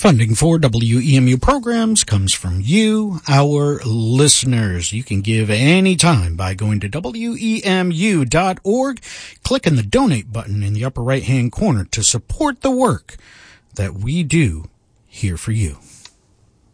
Funding for WEMU programs comes from you, our listeners. You can give anytime by going to WEMU.org, clicking the donate button in the upper right-hand corner to support the work that we do here for you.